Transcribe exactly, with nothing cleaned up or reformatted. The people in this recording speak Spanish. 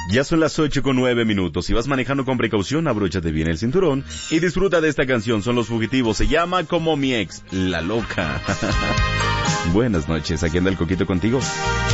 Ya son las ocho con nueve minutos. Si vas manejando con precaución, abróchate bien el cinturón y disfruta de esta canción. Son Los Fugitivos. Se llama Como mi ex, La Loca. Buenas noches. Aquí anda el Coquito contigo.